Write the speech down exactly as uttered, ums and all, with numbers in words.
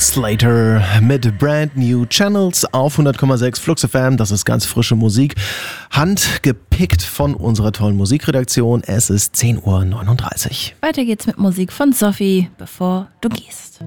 Slater mit Brand New Channels auf hundert Komma sechs Flux F M. Das ist ganz frische Musik, handgepickt von unserer tollen Musikredaktion. Es ist zehn Uhr neununddreißig. Weiter geht's mit Musik von Sophie, bevor du gehst.